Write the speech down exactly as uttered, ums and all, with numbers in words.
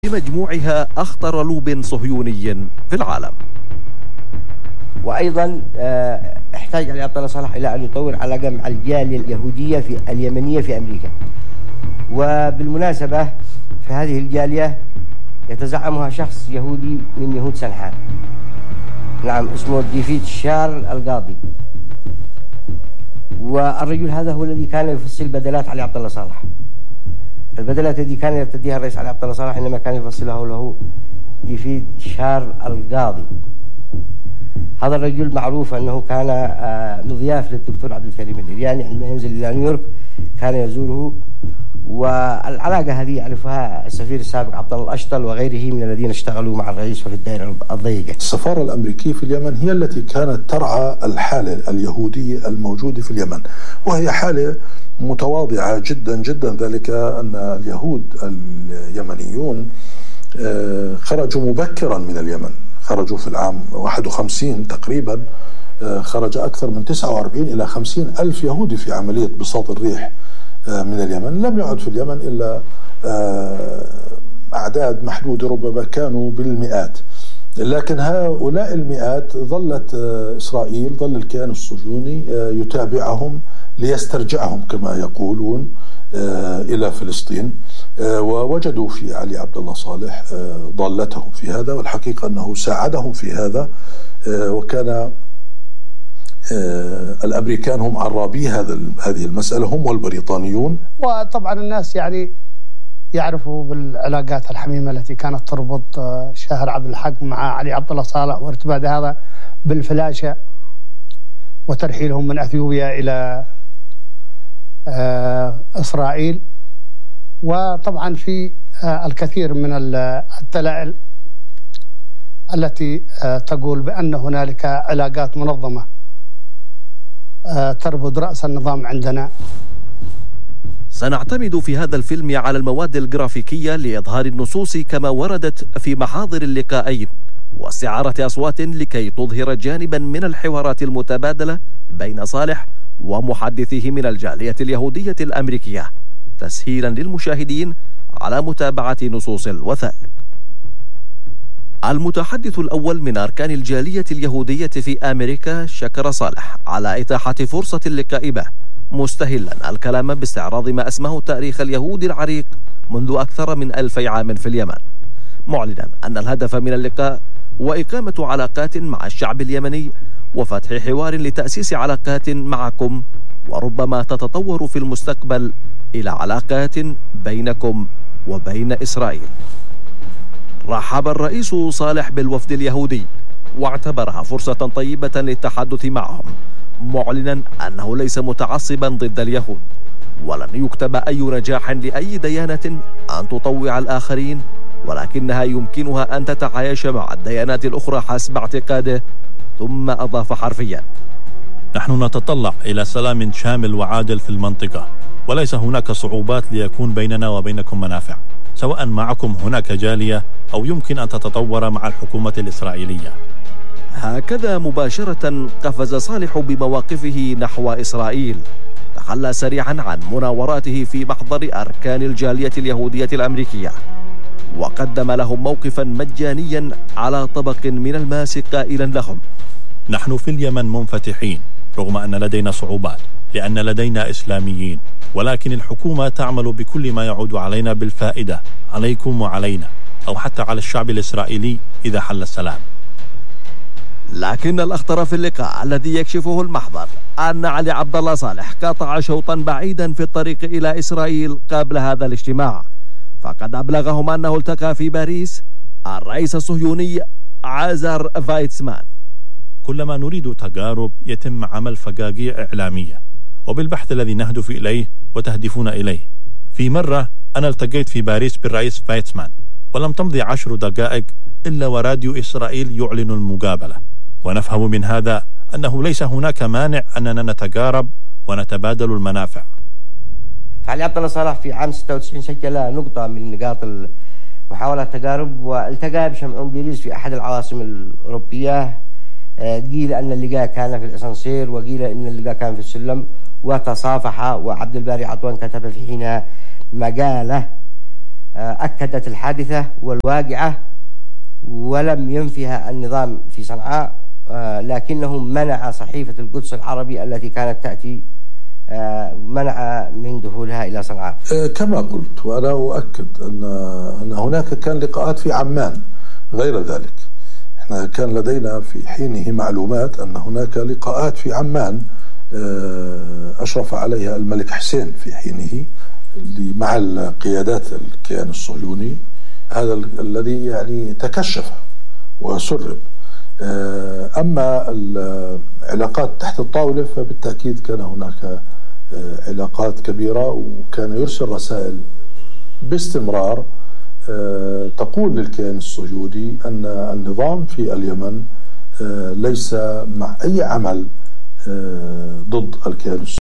بمجموعها أخطر لوب صهيوني في العالم. وأيضا احتاج علي عبد الله صالح إلى أن يطور علاقة مع الجالية اليهودية في اليمنية في أمريكا. وبالمناسبة في هذه الجالية يتزعمها شخص يهودي من يهود سنحان، نعم، اسمه ديفيد شارل القاضي، والرجل هذا هو الذي كان يفصل بدلات علي عبد الله صالح. البدلات التي كان يرتديها الرئيس علي عبد الله صالح إنما كان يفصلها له ديفيد شارل القاضي. هذا الرجل معروف أنه كان مضياف للدكتور عبد الكريم الإرياني عندما ينزل إلى نيويورك، كان يزوره، والعلاقة هذه يعرفها السفير السابق عبد الله الأشطل وغيره من الذين اشتغلوا مع الرئيس في الدائرة الضيقة. السفارة الأمريكية في اليمن هي التي كانت ترعى الحالة اليهودية الموجودة في اليمن، وهي حالة متواضعة جدا جدا، ذلك أن اليهود اليمنيون خرجوا مبكرا من اليمن، خرجوا في العام واحد وخمسين تقريبا، خرج أكثر من تسعة وأربعين إلى خمسين ألف يهودي في عملية بساط الريح من اليمن. لم يعد في اليمن إلا أعداد محدودة، ربما كانوا بالمئات، لكن هؤلاء المئات ظلت إسرائيل، ظل الكيان الصهيوني يتابعهم ليسترجعهم كما يقولون إلى فلسطين، ووجدوا في علي عبد الله صالح ضالتهم في هذا، والحقيقة أنه ساعدهم في هذا، وكان الأمريكان هم عرابي هذا هذه المسألة، هم والبريطانيون. وطبعا الناس يعني يعرفوا بالعلاقات الحميمة التي كانت تربط شاهر عبد الحق مع علي عبد الله صالح، وارتباط هذا بالفلاشة وترحيلهم من أثيوبيا إلى إسرائيل. وطبعا في الكثير من الدلائل التي تقول بأن هنالك علاقات منظمة تربط رأس النظام عندنا. سنعتمد في هذا الفيلم على المواد الجرافيكية لإظهار النصوص كما وردت في محاضر اللقاءين، واستعارة أصوات لكي تظهر جانبا من الحوارات المتبادلة بين صالح ومحدثيه من الجالية اليهودية الأمريكية، تسهيلا للمشاهدين على متابعة نصوص الوثائق. المتحدث الأول من أركان الجالية اليهودية في أمريكا شكر صالح على إتاحة فرصة اللقاء به، مستهلا الكلام باستعراض ما اسمه تاريخ اليهود العريق منذ أكثر من ألفي عام في اليمن، معلنا أن الهدف من اللقاء هو إقامة علاقات مع الشعب اليمني وفتح حوار لتأسيس علاقات معكم، وربما تتطور في المستقبل إلى علاقات بينكم وبين إسرائيل. رحب الرئيس صالح بالوفد اليهودي واعتبرها فرصة طيبة للتحدث معهم، معلنا أنه ليس متعصبا ضد اليهود، ولن يكتب أي نجاح لأي ديانة أن تطوع الآخرين، ولكنها يمكنها أن تتعايش مع الديانات الأخرى حسب اعتقاده. ثم أضاف حرفيا: نحن نتطلع إلى سلام شامل وعادل في المنطقة، وليس هناك صعوبات ليكون بيننا وبينكم منافع، سواء معكم هناك جالية أو يمكن أن تتطور مع الحكومة الإسرائيلية. هكذا مباشرة قفز صالح بمواقفه نحو إسرائيل، تخلى سريعا عن مناوراته في محضر أركان الجالية اليهودية الأمريكية، وقدم لهم موقفا مجانيا على طبق من الماس قائلا لهم: نحن في اليمن منفتحين رغم أن لدينا صعوبات، لأن لدينا إسلاميين، ولكن الحكومة تعمل بكل ما يعود علينا بالفائدة عليكم وعلينا، أو حتى على الشعب الإسرائيلي إذا حل السلام. لكن الأخطر في اللقاء الذي يكشفه المحضر أن علي عبد الله صالح قطع شوطا بعيدا في الطريق إلى إسرائيل قبل هذا الاجتماع، فقد أبلغهم أنه التقى في باريس الرئيس الصهيوني عازر فايتسمان. كلما نريد تجارب يتم عمل فقاقيع إعلامية، وبالبحث الذي نهدف إليه وتهدفون إليه. في مرة أنا التقيت في باريس بالرئيس فايتسمان، ولم تمضي عشر دقائق إلا وراديو إسرائيل يعلن المقابلة، ونفهم من هذا أنه ليس هناك مانع أننا نتقارب ونتبادل المنافع. علي عبد الله صالح في عام ستة وتسعين سجل نقطة من نقاط محاولة التقارب، والتقى بشمعون باريس في أحد العواصم الأوروبية. قيل أن اللقاء كان في الأسانسير، وقيل أن اللقاء كان في السلم، وتصافح. وعبد الباري عطوان كتب في حينها مقالة أكدت الحادثة والواقعة ولم ينفها النظام في صنعاء، لكنه منع صحيفة القدس العربي التي كانت تأتي، منع من دخولها إلى صنعاء. كما قلت وأنا أؤكد أن أن هناك كان لقاءات في عمان غير ذلك. احنا كان لدينا في حينه معلومات أن هناك لقاءات في عمان أشرف عليها الملك حسين في حينه مع القيادات الكيان الصهيوني، هذا الذي يعني تكشف وسرب. أما العلاقات تحت الطاولة فبالتأكيد كان هناك علاقات كبيرة، وكان يرسل رسائل باستمرار تقول للكيان الصهيوني أن النظام في اليمن ليس مع أي عمل ضد الكيان الصهيوني.